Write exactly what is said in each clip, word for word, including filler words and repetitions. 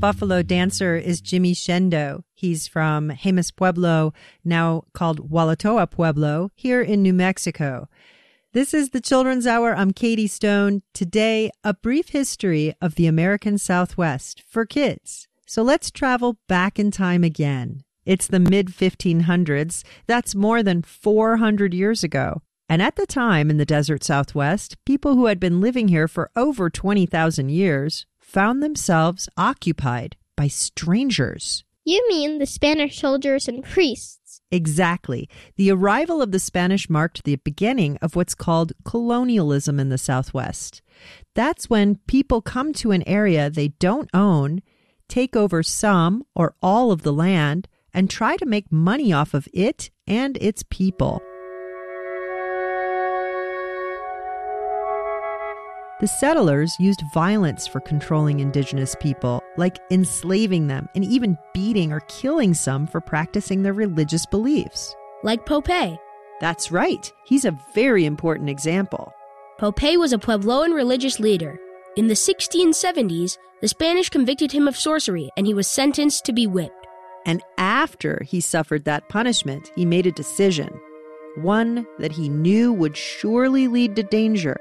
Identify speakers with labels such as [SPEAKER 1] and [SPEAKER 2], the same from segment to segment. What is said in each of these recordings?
[SPEAKER 1] buffalo dancer is Jimmy Shendo. He's from Jemez Pueblo, now called Walatoa Pueblo, here in New Mexico. This is the Children's Hour. I'm Katie Stone. Today, a brief history of the American Southwest for kids. So let's travel back in time again. It's the mid fifteen hundreds. That's more than four hundred years ago. And at the time in the desert Southwest, people who had been living here for over twenty thousand years found themselves occupied by strangers.
[SPEAKER 2] You mean the Spanish soldiers and priests?
[SPEAKER 1] Exactly. The arrival of the Spanish marked the beginning of what's called colonialism in the Southwest. That's when people come to an area they don't own, take over some or all of the land, and try to make money off of it and its people. The settlers used violence for controlling indigenous people, like enslaving them and even beating or killing some for practicing their religious beliefs.
[SPEAKER 3] Like Popeye.
[SPEAKER 1] That's right. He's a very important example.
[SPEAKER 3] Popeye was a Puebloan religious leader. In the sixteen seventies, the Spanish convicted him of sorcery and he was sentenced to be whipped.
[SPEAKER 1] And after he suffered that punishment, he made a decision, one that he knew would surely lead to danger.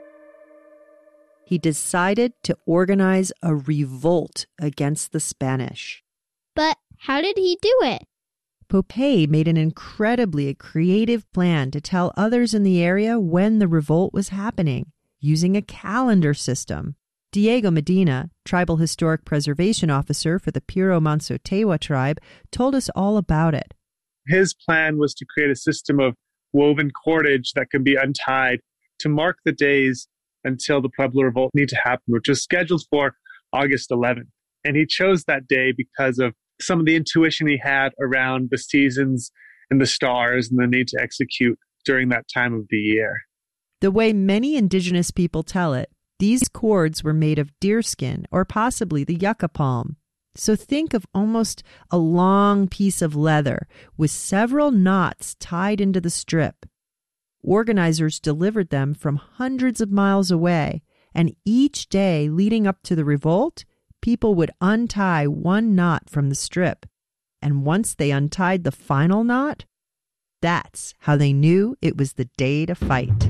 [SPEAKER 1] He decided to organize a revolt against the Spanish.
[SPEAKER 2] But how did he do it?
[SPEAKER 1] Popeye made an incredibly creative plan to tell others in the area when the revolt was happening, using a calendar system. Diego Medina, Tribal Historic Preservation Officer for the Piro Manso Tewa tribe, told us all about it.
[SPEAKER 4] His plan was to create a system of woven cordage that could be untied to mark the days until the Pueblo Revolt need to happen, which was scheduled for August eleventh. And he chose that day because of some of the intuition he had around the seasons and the stars and the need to execute during that time of the year.
[SPEAKER 1] The way many indigenous people tell it, these cords were made of deerskin or possibly the yucca palm. So think of almost a long piece of leather with several knots tied into the strip. Organizers delivered them from hundreds of miles away, and each day leading up to the revolt, people would untie one knot from the strip. And once they untied the final knot, that's how they knew it was the day to fight.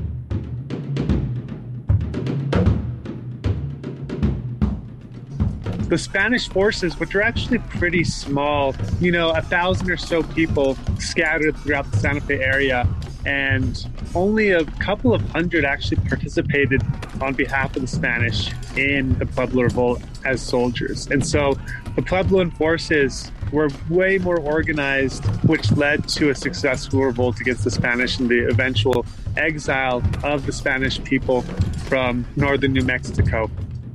[SPEAKER 4] The Spanish forces, which are actually pretty small, you know, a thousand or so people scattered throughout the Santa Fe area, and only a couple of hundred actually participated on behalf of the Spanish in the Pueblo Revolt as soldiers. And so the Puebloan forces were way more organized, which led to a successful revolt against the Spanish and the eventual exile of the Spanish people from northern New Mexico.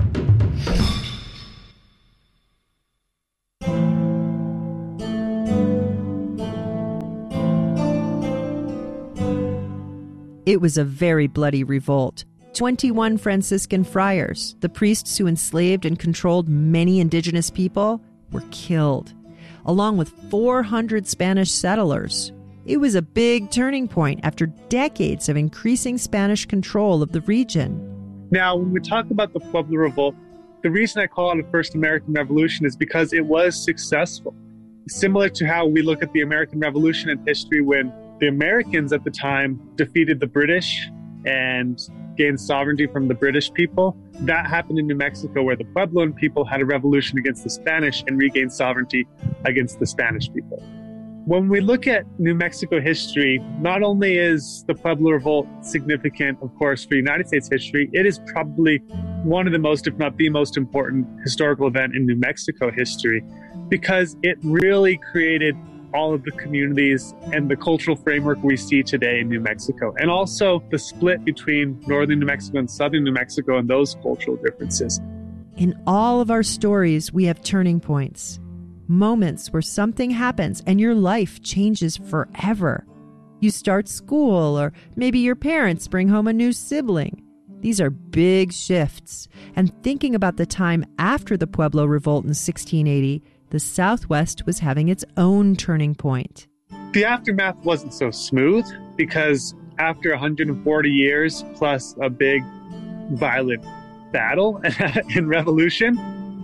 [SPEAKER 1] It was a very bloody revolt. twenty-one Franciscan friars, the priests who enslaved and controlled many indigenous people, were killed, along with four hundred Spanish settlers. It was a big turning point after decades of increasing Spanish control of the region.
[SPEAKER 4] Now, when we talk about the Pueblo Revolt, the reason I call it a first American Revolution is because it was successful. Similar to how we look at the American Revolution in history when the Americans at the time defeated the British and gained sovereignty from the British people. That happened in New Mexico, where the Puebloan people had a revolution against the Spanish and regained sovereignty against the Spanish people. When we look at New Mexico history, not only is the Pueblo Revolt significant, of course, for United States history, it is probably one of the most, if not the most important historical event in New Mexico history, because it really created all of the communities and the cultural framework we see today in New Mexico, and also the split between northern New Mexico and southern New Mexico and those cultural differences.
[SPEAKER 1] In all of our stories, we have turning points, moments where something happens and your life changes forever. You start school, or maybe your parents bring home a new sibling. These are big shifts, and thinking about the time after the Pueblo Revolt in sixteen eighty, the Southwest was having its own turning point.
[SPEAKER 4] The aftermath wasn't so smooth because after one hundred forty years plus a big violent battle and revolution,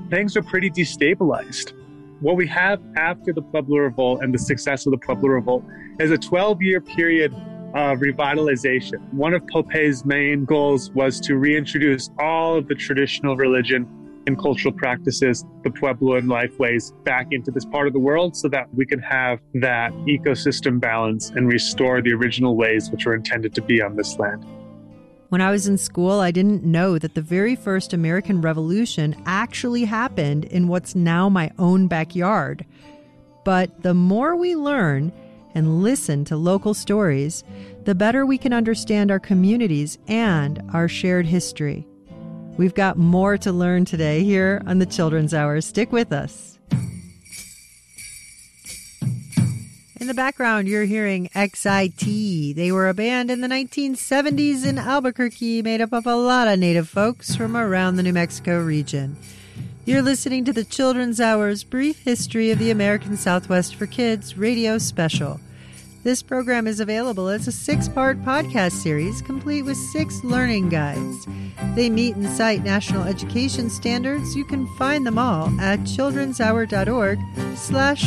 [SPEAKER 4] things are pretty destabilized. What we have after the Pueblo Revolt and the success of the Pueblo Revolt is a twelve-year period of revitalization. One of Popé's main goals was to reintroduce all of the traditional religion and cultural practices, the Puebloan lifeways, back into this part of the world so that we can have that ecosystem balance and restore the original ways which were intended to be on this land.
[SPEAKER 1] When I was in school, I didn't know that the very first American Revolution actually happened in what's now my own backyard. But the more we learn and listen to local stories, the better we can understand our communities and our shared history. We've got more to learn today here on the Children's Hour. Stick with us. In the background, you're hearing X I T. They were a band in the nineteen seventies in Albuquerque made up of a lot of Native folks from around the New Mexico region. You're listening to the Children's Hour's Brief History of the American Southwest for Kids radio special. This program is available as a six-part podcast series complete with six learning guides. They meet and cite national education standards. You can find them all at childrenshour.org slash